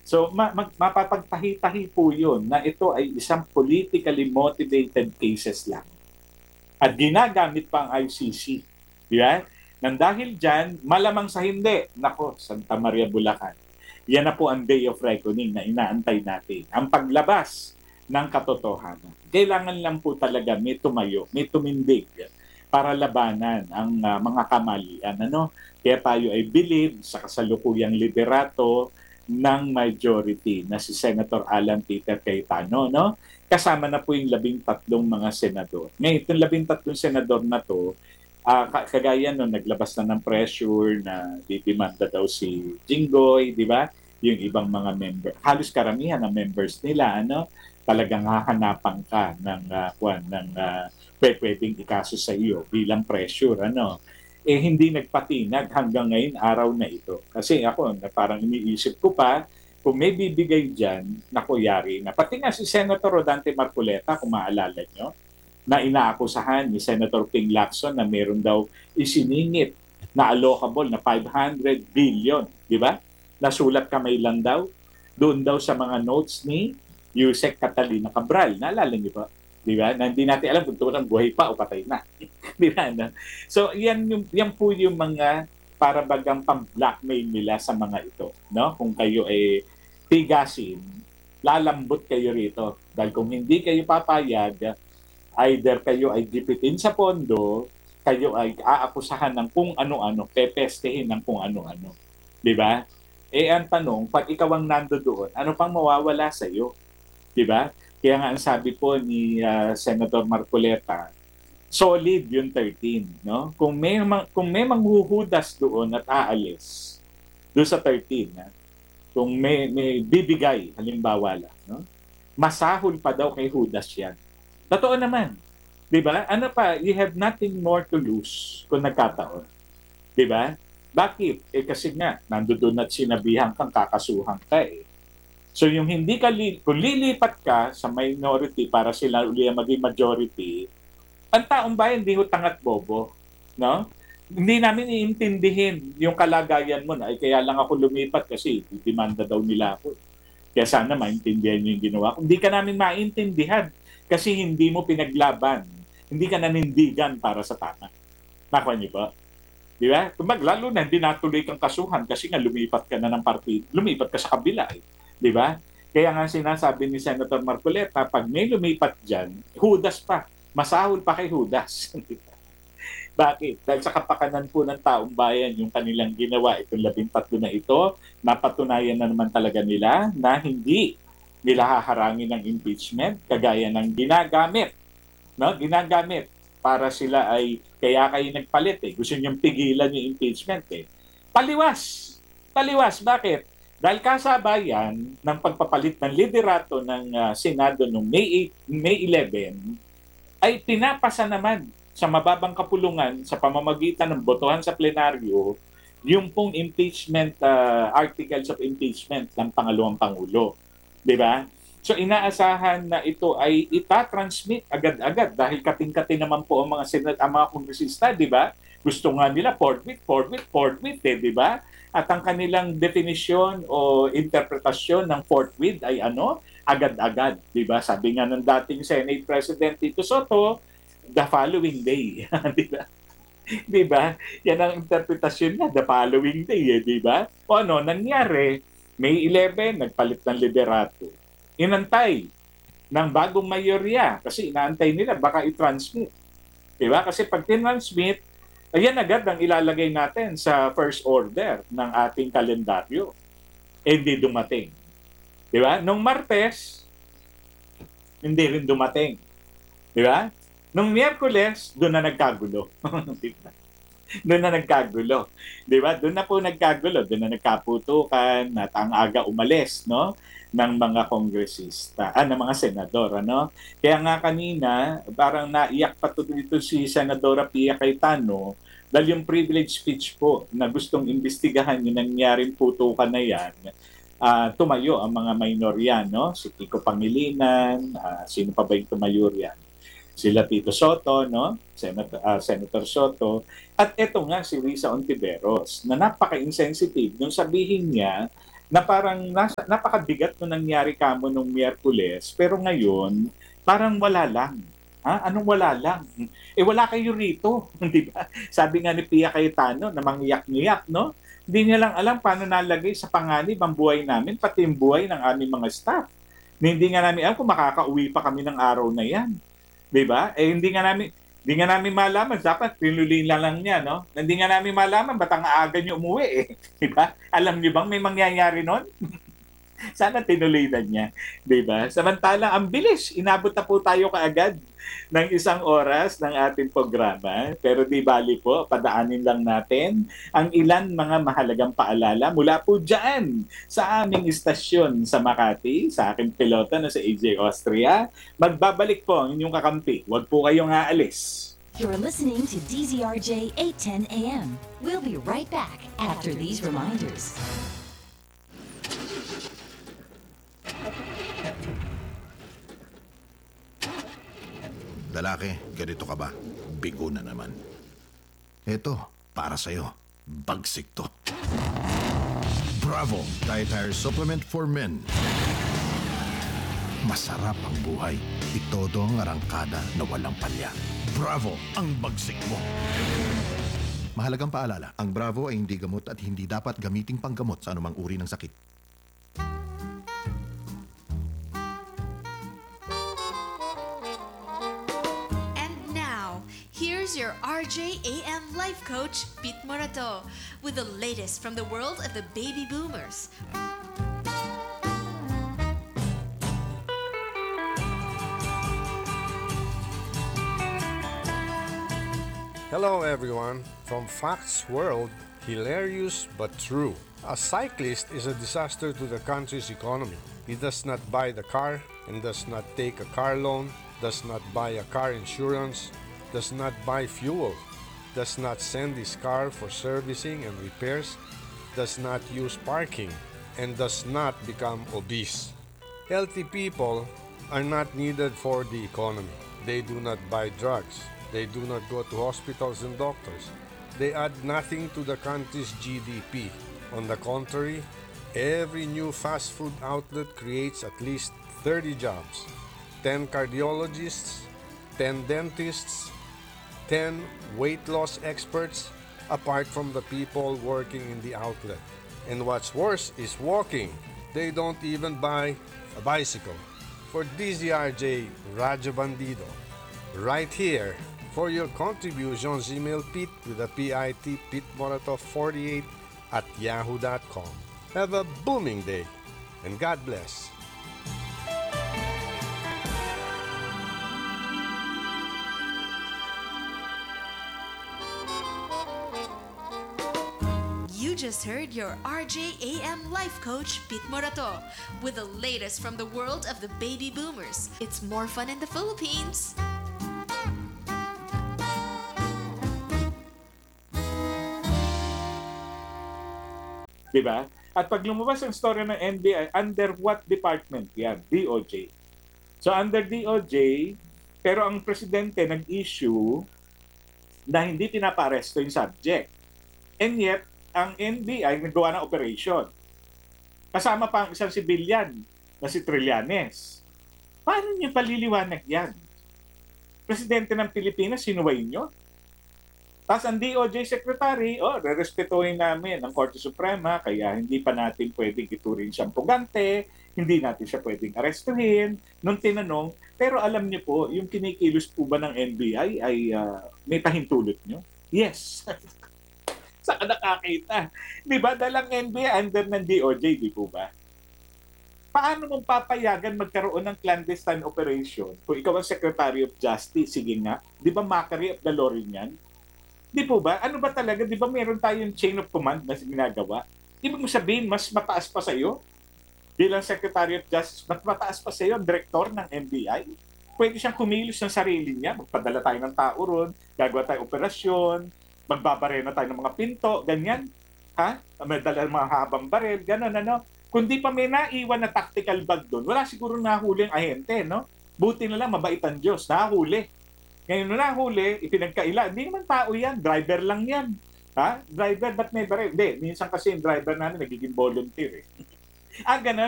So mapapagtahi-tahi po yun na ito ay isang politically motivated cases lang. At ginagamit pa ang ICC. Di ba? Nang dahil dyan, malamang sa hindi, nako, Santa Maria Bulacan. Yan na po ang day of reckoning na inaantay natin. Ang paglabas ng katotohanan. Kailangan lang po talaga may tumayo, may tumindig para labanan ang mga kamalian. Ano? Kaya tayo ay bilib sa kasalukuyang liderato ng majority na si Senator Alan Peter Cayetano, no? Kasama na po yung 13 mga senador. Ngayon, itong 13 senador na to, kagaya no, naglabas na ng pressure na didemanda daw si Jinggoy, di ba? Yung ibang mga member, halos karamihan ng members nila, ano, talagang hahanapan ka ng pwedeng ikaso sa iyo bilang pressure, ano. Eh hindi nagpatinag hanggang ngayon araw na ito. Kasi ako, parang iniisip ko pa, kung may bibigay dyan, naku, yari na. Pati nga si Senator Rodante Marcoleta, kung maalala nyo, na inaakusahan ni Senator Ping Lacson na meron daw isiningit na allocable na 500 billion, di ba? Nasulat kamay lang daw doon daw sa mga notes ni Yusek Catalina Cabral. Naalala niyo ba? Di ba? Na hindi natin alam kung tunang buhay pa o patay na. Di ba? No? So, yan po yung mga para bagang pang-blackmail nila sa mga ito. No? Kung kayo ay tigasin, lalambot kayo rito. Dahil kung hindi kayo papayag, either kayo ay gipitin sa pondo, kayo ay aakusahan ng kung ano-ano, pepestehin ng kung ano-ano. Di ba? Eh ang tanong, pag ikaw ang nando doon, ano pang mawawala sa iyo? Di ba? Kaya nga ang sabi po ni Senator Marcoleta, solid yung 13, no? Kung may manghuhudas doon at aalis doon sa 13, kung may bibigay halimbawa lang, no? Masahol pa daw kay Judas yan. Totoo naman. 'Di ba? Ano pa, you have nothing more to lose kung nagkataon. 'Di ba? Bakit? Eh kasi nga, nandoon at sinabihan kang kakasuhan ka eh. So yung hindi ka, kung lilipat ka sa minority para sila uli maging majority, ang taong bayan hindi ho tangat bobo. No? Hindi namin iintindihin yung kalagayan mo na, ay kaya lang ako lumipat kasi demanda daw nila ako. Kaya sana maintindihan nyo yung ginawa ko. Hindi ka namin maintindihan kasi hindi mo pinaglaban. Hindi ka nanindigan para sa tama. Nakuha niyo ba? Di ba? Lalo na hindi natuloy kang kasuhan kasi nga lumipat ka na ng partido. Lumipat ka sa kabila. Eh. Di ba? Kaya nga sinasabi ni Senator Marcoleta, pag may lumipat dyan, Judas pa. Masahol pa kay Judas. Bakit? Dahil sa kapakanan po ng taong bayan yung kanilang ginawa itong 13 na ito, napatunayan na naman talaga nila na hindi nila haharangin ng impeachment kagaya ng ginagamit. No? Ginagamit para sila ay, kaya kayo nagpalit eh. Gusto niyong pigilan yung impeachment eh. Taliwas! Taliwas! Bakit? Dahil kasabayan ng pagpapalit ng liderato ng Senado noong May 11, ay pinapasa naman sa mababang kapulungan sa pamamagitan ng botohan sa plenaryo yung pong impeachment, articles of impeachment ng pangalawang Pangulo. Di ba? So inaasahan na ito ay itatransmit agad-agad dahil kating-kating naman po ang ang mga kongresista, di ba? Gusto nga nila forthwith, di ba? At ang kanilang definisyon o interpretasyon ng forthwith ay ano? Agad-agad, di ba? Sabi nga ng dating Senate President Tito Soto, the following day, di ba? Di ba? Yan ang interpretasyon niya, the following day, di ba? O ano, nangyari, May 11, nagpalit ng liderato. Inantay ng bagong mayorya kasi inaantay nila baka i-transmit. Di ba? Kasi pag tinransmit, ayan agad ang ilalagay natin sa first order ng ating kalendaryo. Eh, hindi dumating. Di ba? Nung Martes, hindi rin dumating. Di ba? Nung Miyerkules, doon na nagkagulo. Doon na nagkagulo. Di ba? Doon na po nagkagulo. Doon na nagkaputukan at ang aga umalis, no? Ng mga kongresista, ng mga senador, ano? Kaya nga kanina, parang naiyak pa dito si Senadora Pia Cayetano dahil yung privilege speech po na gustong imbestigahan yung nangyaring putukan na yan, tumayo ang mga minorya, no? Si Kiko Pangilinan, sino pa ba yung tumayo yan? Sila Tito Soto, no? Senator Soto. At eto nga si Risa Ontiveros na napaka-insensitive nung sabihin niya na parang napakabigat nung nangyari kamo nung Miyerkules, pero ngayon, parang wala lang. Ha? Anong wala lang? Eh wala kayo rito, di ba? Sabi nga ni Pia Cayetano na mangyak-ngiyak, no? Hindi niya lang alam paano nalagay sa panganib ang buhay namin, pati yung buhay ng aming mga staff. Hindi nga namin alam kung makakauwi pa kami ng araw na yan. Di ba? Eh hindi nga namin malaman, dapat pinulin lang niya, no? Hindi nga namin malaman, ba't ang aaga niyo umuwi eh? Di ba? Alam niyo bang may mangyayari nun? Sana tinuloy na niya, 'di ba? Samantalang ang bilis, inabot na po tayo kaagad ng 1 oras ng ating programa. Pero di bali po, padaanin lang natin ang ilan mga mahalagang paalala mula po diyan sa aming istasyon sa Makati, sa aking pilota na sa AJ Austria. Magbabalik po ang inyong kakampi. Huwag po kayong aalis. You're listening to DZRJ 810 AM. We'll be right back after these reminders. Lalaki, ganito ka ba? Bigo na naman. Eto, para sa'yo. Bagsik to. Bravo! Dietary Supplement for Men. Masarap ang buhay. Itodo ang arangkada na walang palya. Bravo! Ang bagsik mo. Mahalagang paalala, ang Bravo ay hindi gamot at hindi dapat gamiting panggamot sa anumang uri ng sakit. Here's your RJAM life coach, Pete Morato, with the latest from the world of the baby boomers. Hello everyone, from Facts World, hilarious but true. A cyclist is a disaster to the country's economy. He does not buy the car and does not take a car loan, does not buy a car insurance, does not buy fuel, does not send his car for servicing and repairs, does not use parking, and does not become obese. Healthy people are not needed for the economy. They do not buy drugs. They do not go to hospitals and doctors. They add nothing to the country's GDP. On the contrary, every new fast food outlet creates at least 30 jobs. 10 cardiologists, 10 dentists, 10 weight loss experts, apart from the people working in the outlet. And what's worse is walking. They don't even buy a bicycle. For DZRJ Radyo Bandido, right here, for your contributions, email Pete with a PIT, PeteMorato48 at yahoo.com. Have a booming day, and God bless. You just heard your RJAM life coach, Pete Morato, with the latest from the world of the baby boomers. It's more fun in the Philippines. Diba? At pag lumabas ang story ng NBI, under what department yan? DOJ. So under DOJ, pero ang presidente nag-issue na hindi pinaparesto yung subject. And yet, ang NBI nagawa ng operation. Kasama pa ang isang civilian na si Trillanes. Paano niyo paliliwanag yan? Presidente ng Pilipinas, sinuway niyo? Tapos ang DOJ Secretary, rerespetuhin namin ang Korte Suprema, kaya hindi pa natin pwedeng ituring siyang pugante, hindi natin siya pwedeng arestuhin. Nung tinanong, pero alam niyo po, yung kinikilos po ba ng NBI ay may pahintulot niyo? Yes. Saan ka nakakita? Di ba? Dalang NBI under ng DOJ, di po ba? Paano mong papayagan magkaroon ng clandestine operation kung ikaw ang Secretary of Justice? Sige nga. Di ba mockery of the law rin yan? Di po ba? Ano ba talaga? Di ba meron tayong chain of command na ginagawa? Ibig mo sabihin, mas mataas pa sa'yo? Bilang Secretary of Justice, mas mataas pa sa'yo ang director ng NBI? Pwede siyang kumilos ng sarili niya. Magpadala tayo ng tao ron, gagawa tayo operasyon, magbabarena tayo ng mga pinto, ganyan. Ha? May dala ng mga habang baril, gano'n, ano? Kundi pa may naiwan na tactical bag doon, wala siguro nahuli ang ahente, no? Buti na lang, mabait ang Diyos, nahuli. Ngayon na nahuli, ipinagkaila, hindi naman tao yan, driver lang yan. Ha? Driver, ba't may baril? Hindi, minsan kasi yung driver namin nagiging volunteer eh. Ganun.